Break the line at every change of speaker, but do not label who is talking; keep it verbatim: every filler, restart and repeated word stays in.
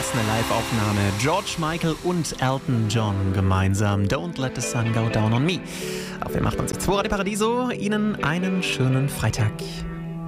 das eine Live-Aufnahme. George Michael und Elton John gemeinsam. Don't let the sun go down on me. Auf dem achtundsechzig Komma zwei Radio Paradiso. Ihnen einen schönen Freitag.